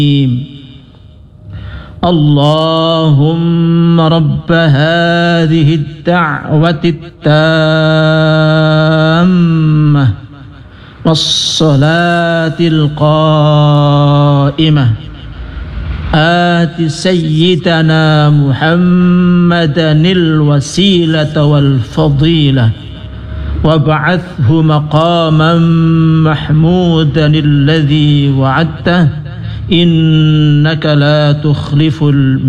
اللهم رب هذه الدعوة التامة والصلاة القائمة آت سيدنا محمدا الوسيلة والفضيلة وابعثه مقاما محمودا الذي وعدته إنك لا تخلف